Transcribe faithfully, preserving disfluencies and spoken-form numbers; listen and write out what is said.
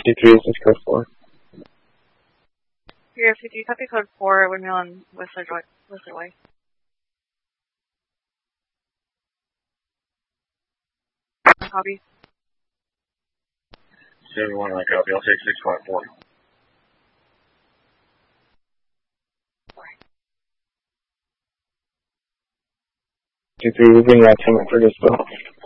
fifty-three, is this code four? Here, fifty-three, copy code four, windmill on Whistler, Whistler Way. Copy. seven one, I copy. I'll take six five four. fifty-three, we'll bring that to for this bill.